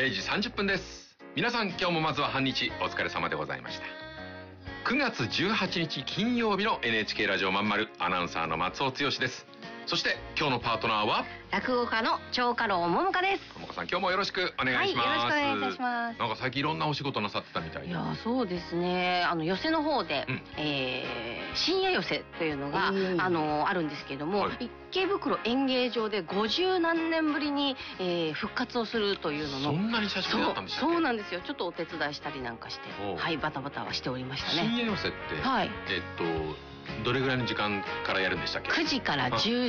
0時30分です。皆さん今日もまずは半日お疲れ様でございました。9月18日金曜日の NHK ラジオまんまる、アナウンサーの松尾剛です。そして今日のパートナーは落語家の長家老桃香です。 桃香さん、今日もよろしくお願いします。 はい、よろしくお願いいたします。 なんか最近いろんなお仕事なさってたみたいで。 いや、そうですね。寄席の方で、深夜寄席というのがあるんですけれども、はい、池袋演芸場で50何年ぶりに、復活をするというのの。 そんなに久しぶりだったんですか？ そうなんですよ。ちょっとお手伝いしたりなんかして、はい、バタバタはしておりましたね。 深夜寄席って、はい、どれぐらいの時間からやるんでしたっけ？ 9時から10